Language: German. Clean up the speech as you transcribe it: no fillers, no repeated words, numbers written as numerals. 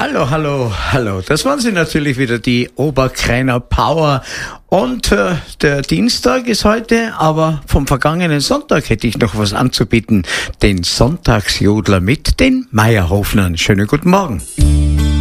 Hallo, hallo, hallo. Das waren sie natürlich wieder, die Oberkräner Power. Und der Dienstag ist heute, aber vom vergangenen Sonntag hätte ich noch was anzubieten. Den Sonntagsjodler mit den Meierhofnern. Schönen guten Morgen.